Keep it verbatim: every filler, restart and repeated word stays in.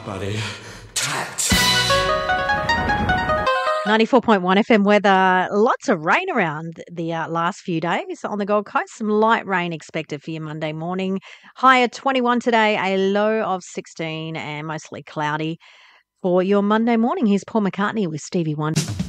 Bloody tapped. ninety-four point one F M weather. Lots of rain around the uh, last few days on the Gold Coast. Some light rain expected for your Monday morning. High at twenty-one today, a low of sixteen, and mostly cloudy for your Monday morning. Here's Paul McCartney with Stevie Wonder.